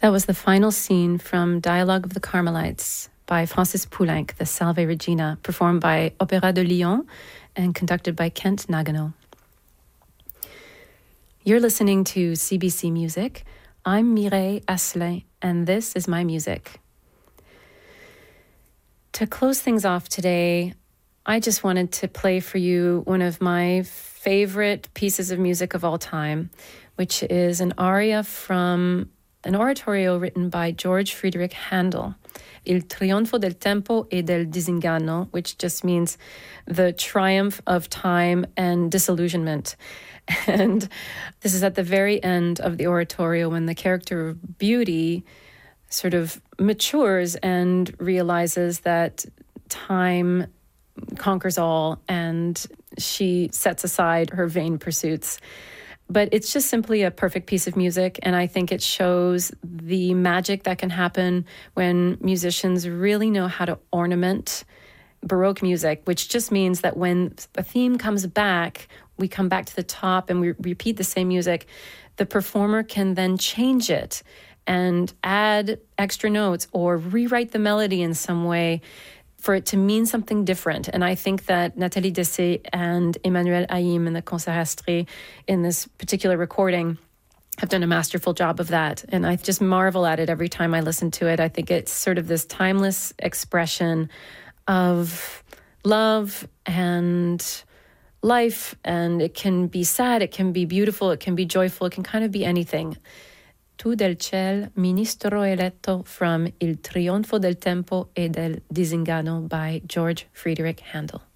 That was the final scene from Dialogue of the Carmelites by Francis Poulenc, the Salve Regina, performed by Opéra de Lyon and conducted by Kent Nagano. You're listening to CBC Music. I'm Mireille Asselin, and this is my music. To close things off today, I just wanted to play for you one of my favorite pieces of music of all time, which is an aria from an oratorio written by George Friedrich Handel, Il trionfo del tempo e del disinganno, which just means the triumph of time and disillusionment. And this is at the very end of the oratorio when the character of Beauty sort of matures and realizes that time conquers all, and she sets aside her vain pursuits. But it's just simply a perfect piece of music, and I think it shows the magic that can happen when musicians really know how to ornament Baroque music, which just means that when a theme comes back, we come back to the top and we repeat the same music. The performer can then change it and add extra notes or rewrite the melody in some way for it to mean something different. And I think that Nathalie Dessay and Emmanuel Haïm and the Conservatoire in this particular recording have done a masterful job of that. And I just marvel at it every time I listen to it. I think it's sort of this timeless expression of love and life, and it can be sad, it can be beautiful, it can be joyful, it can kind of be anything. Tu del ciel, ministro eletto, from Il trionfo del tempo e del disinganno by George Friedrich Handel.